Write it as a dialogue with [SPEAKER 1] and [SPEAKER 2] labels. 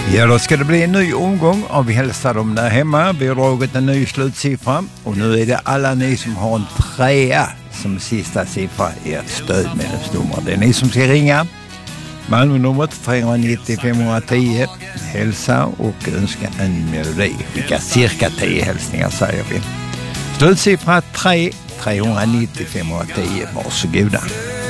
[SPEAKER 1] Ja, då ska det bli en ny omgång och vi hälsar dem där hemma. Vi har dragit en ny slutsiffra och nu är det alla ni som har en 3 som sista siffra i ett stödmedlemsnummer. Det är ni som ska ringa. Malmö-numret 390 510. Hälsa och önska en melodi. Skicka cirka 10 hälsningar säger vi. Slutsiffra 3 390 510. Varsågoda.